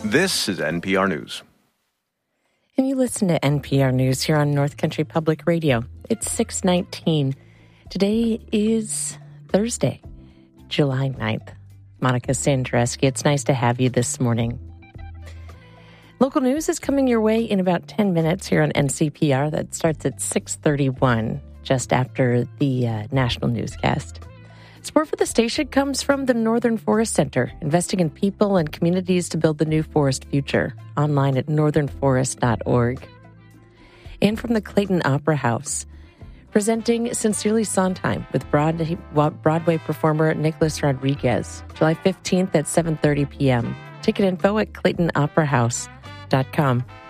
This is NPR News. And you listen to NPR News here on North Country Public Radio. It's 6:19. Today is Thursday, July 9th. Monica Sandreski, it's nice to have you this morning. Local news is coming your way in about 10 minutes here on NCPR. That starts at 6:31, just after the national newscast. Support for the station comes from the Northern Forest Center, investing in people and communities to build the new forest future. Online at northernforest.org. And from the Clayton Opera House, presenting Sincerely Sondheim with Broadway performer Nicholas Rodriguez, July 15th at 7:30 p.m. Ticket info at claytonoperahouse.com.